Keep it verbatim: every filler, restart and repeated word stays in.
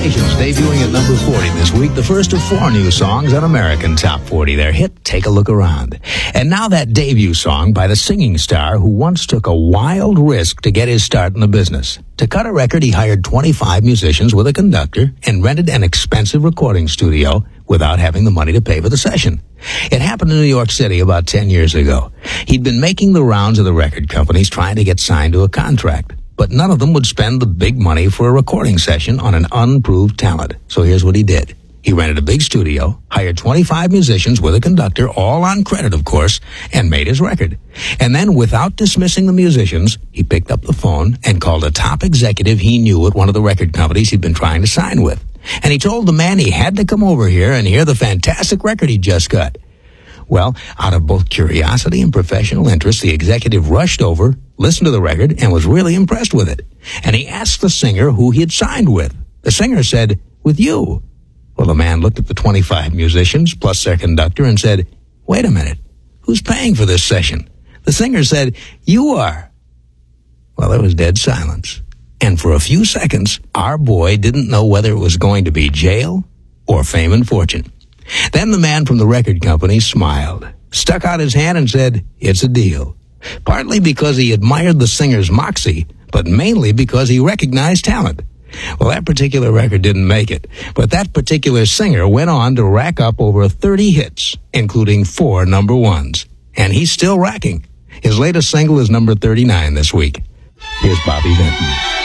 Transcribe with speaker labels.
Speaker 1: Congratulations, debuting at number forty this week, the first of four new songs on American Top forty. Their hit, Take a Look Around. And now that debut song by the singing star who once took a wild risk to get his start in the business. To cut a record, he hired twenty-five musicians with a conductor and rented an expensive recording studio without having the money to pay for the session. It happened in New York City about ten years ago. He'd been making the rounds of the record companies trying to get signed to a contract, but none of them would spend the big money for a recording session on an unproved talent. So here's what he did. He rented a big studio, hired twenty-five musicians with a conductor, all on credit, of course, and made his record. And then, without dismissing the musicians, he picked up the phone and called a top executive he knew at one of the record companies he'd been trying to sign with. And he told the man he had to come over here and hear the fantastic record he'd just cut. Well, out of both curiosity and professional interest, the executive rushed over, listened to the record, and was really impressed with it. And he asked the singer who he had signed with. The singer said, "With you." Well, the man looked at the twenty-five musicians, plus their conductor, and said, "Wait a minute, who's paying for this session?" The singer said, "You are." Well, there was dead silence. And for a few seconds, our boy didn't know whether it was going to be jail or fame and fortune. Then the man from the record company smiled, stuck out his hand and said, "It's a deal." Partly because he admired the singer's moxie, but mainly because he recognized talent. Well, that particular record didn't make it, but that particular singer went on to rack up over thirty hits, including four number ones. And he's still racking. His latest single is number thirty-nine this week. Here's Bobby Vinton.